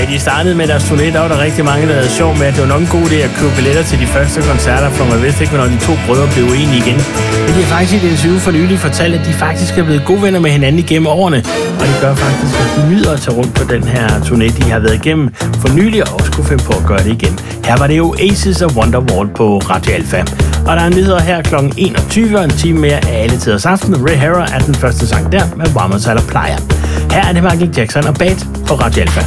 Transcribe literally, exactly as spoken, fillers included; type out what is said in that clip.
de startede med deres turné, der var der rigtig mange, der havde sjov med, at det var nok en god idé at købe billetter til de første koncerter, for man vidste ikke, hvornår de to brødre blev enige igen. Men de har faktisk i et interview for nylig fortalt, at de faktisk er blevet gode venner med hinanden igennem årene, og det gør faktisk, at de nyder at tage rundt på den her turné, de har været igennem for nylig, og også kunne finde på at gøre det igen. Her var det jo Oasis og Wonderwall på Radio Alpha. Og der er nyheder her klokken enogtyve, og en time mere af alle tiders aften. Ray Hara er den første sang der med Vamos a la Playa. Her er det Michael Jackson og Bad på Radio Alpha.